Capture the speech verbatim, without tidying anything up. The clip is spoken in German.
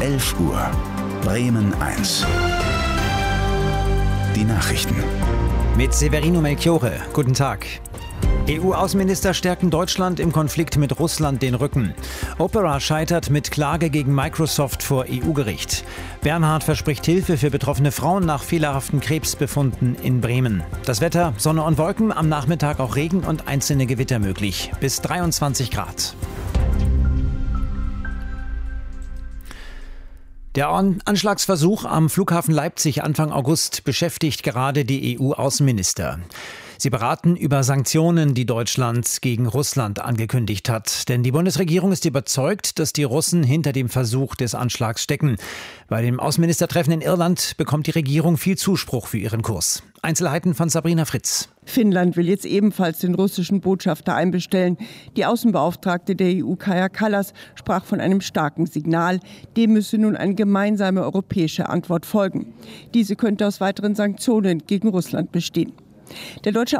elf Uhr. Bremen eins. Die Nachrichten. Mit Severino Melchiorre. Guten Tag. E U-Außenminister stärken Deutschland im Konflikt mit Russland den Rücken. Opera scheitert mit Klage gegen Microsoft vor E U-Gericht. Bernhard verspricht Hilfe für betroffene Frauen nach fehlerhaften Krebsbefunden in Bremen. Das Wetter: Sonne und Wolken, am Nachmittag auch Regen und einzelne Gewitter möglich. Bis dreiundzwanzig Grad. Der Anschlagsversuch am Flughafen Leipzig Anfang August beschäftigt gerade die E U-Außenminister. Sie beraten über Sanktionen, die Deutschland gegen Russland angekündigt hat. Denn die Bundesregierung ist überzeugt, dass die Russen hinter dem Versuch des Anschlags stecken. Bei dem Außenministertreffen in Irland bekommt die Regierung viel Zuspruch für ihren Kurs. Einzelheiten von Sabrina Fritz. Finnland will jetzt ebenfalls den russischen Botschafter einbestellen. Die Außenbeauftragte der E U, Kaja Kallas, sprach von einem starken Signal. Dem müsse nun eine gemeinsame europäische Antwort folgen. Diese könnte aus weiteren Sanktionen gegen Russland bestehen. Der deutsche